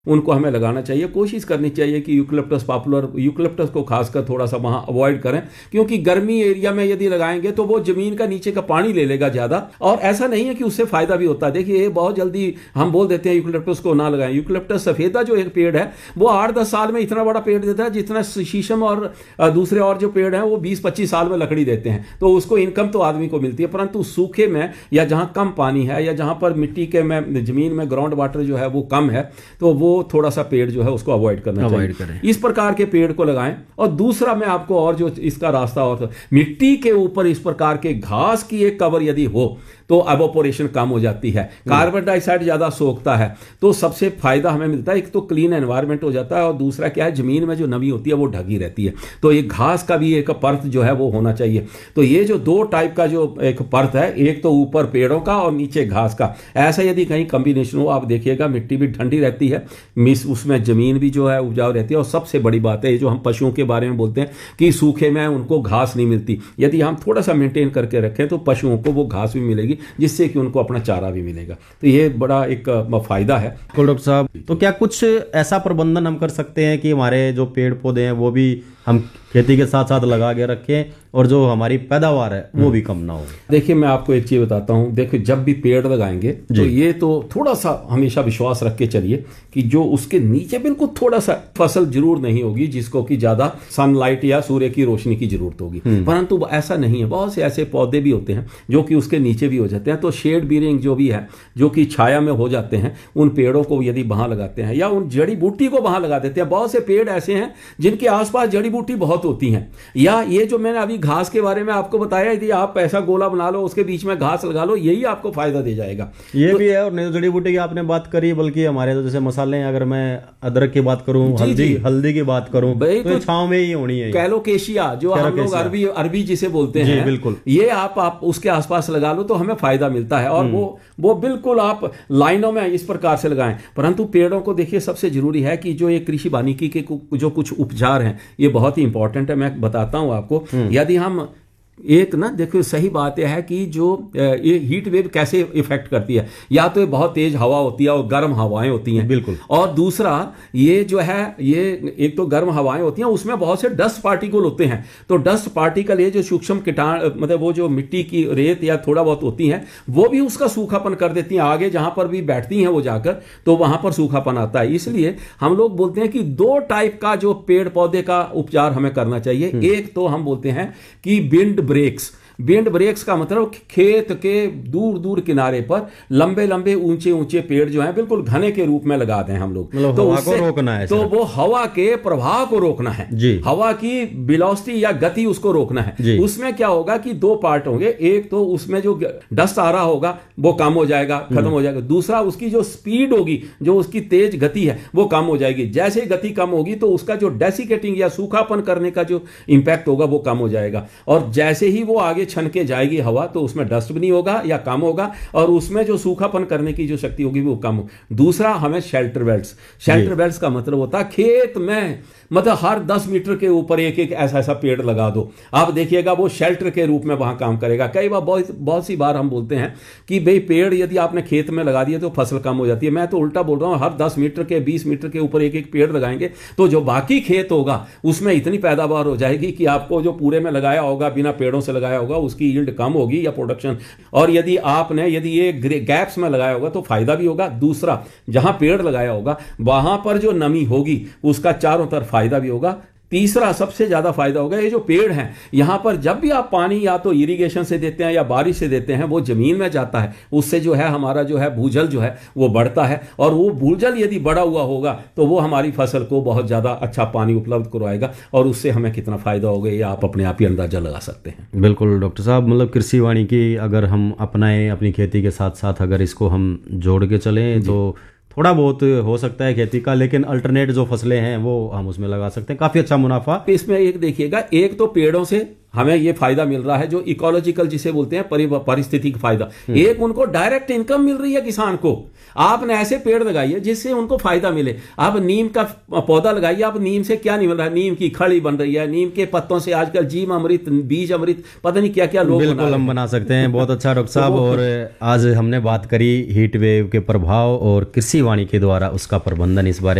उनको हमें लगाना चाहिए। कोशिश करनी चाहिए कि यूकलिप्टस पॉपुलर, यूकलिप्टस को खासकर थोड़ा सा वहाँ अवॉइड करें, क्योंकि गर्मी एरिया में यदि लगाएंगे तो वो जमीन का नीचे का पानी ले लेगा ज़्यादा, और ऐसा नहीं है कि उससे फायदा भी होता है। देखिए बहुत जल्दी हम बोल देते हैं यूकलिप्टस को ना लगाएं। यूकलिप्टस सफेदा जो एक पेड़ है वो 8-10 साल में इतना बड़ा पेड़ देता है जितना शीशम और दूसरे और जो पेड़ हैं वो 20-25 साल में लकड़ी देते हैं, तो उसको इनकम तो आदमी को मिलती है। परंतु सूखे में या जहाँ कम पानी है या जहाँ पर मिट्टी के में जमीन में ग्राउंड वाटर जो है वो कम है, तो वो थोड़ा सा पेड़ जो है उसको अवॉइड करना चाहिए। इस प्रकार के पेड़ को लगाएं। और दूसरा मैं आपको और जो इसका रास्ता और मिट्टी के ऊपर इस प्रकार के घास की एक कवर यदि हो तो एवोपोरेशन कम हो जाती है, कार्बन डाइऑक्साइड ज्यादा सोखता है, तो सबसे फायदा हमें मिलता है। एक तो क्लीन एनवायरनमेंट हो जाता है और दूसरा क्या है, जमीन में जो नमी होती है वो ढकी रहती है। तो एक घास का भी एक परत जो है वो होना चाहिए। तो ये जो दो टाइप का जो एक परत है, एक तो ऊपर पेड़ों का और नीचे घास का, ऐसा यदि कहीं कॉम्बिनेशन हो, आप देखिएगा मिट्टी भी ठंडी रहती है, उसमें जमीन भी जो है उपजाऊ रहती है। और सबसे बड़ी बात है जो हम पशुओं के बारे में बोलते हैं कि सूखे में उनको घास नहीं मिलती, यदि हम थोड़ा सा मेंटेन करके रखें तो पशुओं को वो घास भी मिलेगी, जिससे कि उनको अपना चारा भी मिलेगा। तो ये बड़ा एक फायदा है। डॉक्टर साहब, तो क्या कुछ ऐसा प्रबंधन हम कर सकते हैं कि हमारे जो पेड़ पौधे हैं वो भी हम खेती के साथ साथ लगा के रखें और जो हमारी पैदावार है वो भी कम ना हो? देखिए मैं आपको एक चीज बताता हूं। देखिए जब भी पेड़ लगाएंगे तो ये तो थोड़ा सा हमेशा विश्वास रख के चलिए कि जो उसके नीचे बिल्कुल थोड़ा सा फसल जरूर नहीं होगी जिसको कि ज्यादा सनलाइट या सूर्य की रोशनी की जरूरत होगी, परंतु ऐसा नहीं है। बहुत से ऐसे पौधे भी होते हैं जो कि उसके नीचे भी हो जाते हैं। तो शेड बीरिंग जो भी है, जो कि छाया में हो जाते हैं, उन पेड़ों को यदि वहां लगाते हैं या उन जड़ी बूटी को वहां लगा देते हैं। बहुत से पेड़ ऐसे हैं जिनके आसपास जड़ी बूटी बहुत होती हैं। या ये जो मैंने अभी घास के बारे में आपको बताया, यदि आप ऐसा गोला बना लो, उसके बीच में घास लगा लो, यही आपको फायदा दे जाएगा। ये तो भी है। और नहीं तो जड़ी बूटी की आपने बात करी, बल्कि हमारे तो जैसे मसाले हैं, अगर मैं अदरक की बात करूं, हल्दी की बात करूं, तो छांव में ही होनी है। कैलोकेशिया जो हम लोग अरबी जिसे बोलते हैं, बिल्कुल, ये आप उसके आसपास लगा लो तो हमें फायदा मिलता है। और वो बिल्कुल आप लाइनों में इस प्रकार से लगाएं। परंतु पेड़ों को देखिए सबसे जरूरी है कि जो ये कृषि वानिकी के जो कुछ उपचार हैं ये बहुत ही इंपॉर्टेंट है। मैं बताता हूं आपको। यदि हम एक ना देखो, सही बात यह है कि जो ये हीट वेव कैसे इफेक्ट करती है, या तो ये बहुत तेज हवा होती है और गर्म हवाएं होती हैं, बिल्कुल। और दूसरा ये जो है, ये एक तो गर्म हवाएं होती हैं, उसमें बहुत से डस्ट पार्टिकल होते हैं। तो डस्ट पार्टिकल ये जो सूक्ष्म कीटाणु, मतलब वो जो मिट्टी की रेत या थोड़ा बहुत होती हैं, वो भी उसका सूखापन कर देती हैं। आगे जहां पर भी बैठती हैं वो जाकर, तो वहां पर सूखापन आता है। इसलिए हम लोग बोलते हैं कि दो टाइप का जो पेड़ पौधे का उपचार हमें करना चाहिए। एक तो हम बोलते हैं कि विंड ब्रेक्स का मतलब खेत के दूर दूर किनारे पर लंबे लंबे ऊंचे ऊंचे पेड़ जो हैं बिल्कुल घने के रूप में लगा दें हम लोग। तो उससे रोकना है, तो वो हवा के प्रवाह को रोकना है, हवा की वेलोसिटी या गति उसको रोकना है। उसमें क्या होगा कि दो पार्ट होंगे। एक तो उसमें जो डस्ट आ रहा होगा वो कम हो जाएगा, खत्म हो जाएगा। दूसरा उसकी जो स्पीड होगी, जो उसकी तेज गति है वो कम हो जाएगी। जैसे गति कम होगी तो उसका जो डेसिकेटिंग या सूखापन करने का जो इंपैक्ट होगा वो कम हो जाएगा। और जैसे ही वो आगे छन के जाएगी हवा, तो उसमें डस्ट भी नहीं होगा या कम होगा, और उसमें जो सूखापन करने की जो शक्ति होगी वो कम हो। दूसरा हमें शेल्टर बेल्ट्स का मतलब होता है खेत में, मतलब हर 10 मीटर के ऊपर एक एक ऐसा पेड़ लगा दो। आप देखिएगा वो शेल्टर के रूप में वहां काम करेगा। कई बार बहुत सी बार हम बोलते हैं कि भाई पेड़ यदि आपने खेत में लगा दिया तो फसल कम हो जाती है। मैं तो उल्टा बोल रहा हूं, हर 10 मीटर के 20 मीटर के ऊपर एक एक पेड़ लगाएंगे तो जो बाकी खेत होगा उसमें इतनी पैदावार हो जाएगी कि आपको जो पूरे में लगाया होगा, बिना पेड़ों से लगाया होगा, उसकी यील्ड कम होगी या प्रोडक्शन। और यदि ये गैप्स में लगाया होगा तो फायदा भी होगा। दूसरा, जहां पेड़ लगाया होगा वहां पर जो नमी होगी उसका चारों तरफ फायदा भी होगा। तीसरा सबसे ज्यादा फायदा होगा, ये जो पेड़ हैं यहां पर जब भी आप पानी या तो इरिगेशन से देते हैं या बारिश से देते हैं, वो जमीन में जाता है। उससे जो है हमारा जो है भूजल जो है वो बढ़ता है, और वो भूजल यदि बढ़ा हुआ होगा तो वो हमारी फसल को बहुत ज्यादा अच्छा पानी उपलब्ध करवाएगा, और उससे हमें कितना फायदा होगा ये आप अपने आप ही अंदाजा लगा सकते हैं। बिल्कुल डॉक्टर साहब, मतलब कृषि वानिकी अगर हम अपनाएं अपनी खेती के साथ साथ, अगर इसको हम जोड़ के चलें तो थोड़ा बहुत हो सकता है खेती का, लेकिन अल्टरनेट जो फसलें हैं वो हम उसमें लगा सकते हैं, काफी अच्छा मुनाफा। इसमें एक देखिएगा, एक तो पेड़ों से हमें ये फायदा मिल रहा है, जो इकोलॉजिकल जिसे बोलते हैं पारिस्थितिक फायदा। एक उनको डायरेक्ट इनकम मिल रही है किसान को। आपने ऐसे पेड़ लगाइए जिससे उनको फायदा मिले। आप नीम का पौधा लगाइए, आप नीम से क्या नहीं मिल रहा है, नीम की खड़ी बन रही है, नीम के पत्तों से आजकल जीव अमृत, बीज अमृत, पता नहीं क्या क्या लोग बिल्कुल हम बना सकते हैं। बहुत अच्छा डॉक्टर साहब। और आज हमने बात करी हीट वेव के प्रभाव और कृषि वानिकी के द्वारा उसका प्रबंधन, इस बारे